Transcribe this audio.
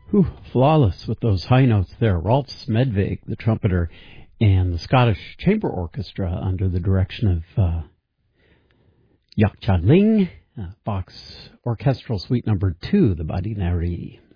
Whew, flawless with those high notes there. Rolf Smedvig, the trumpeter, and the Scottish Chamber Orchestra under the direction of Yak Cha Ling, Bach's Orchestral Suite Number 2, the Badinari.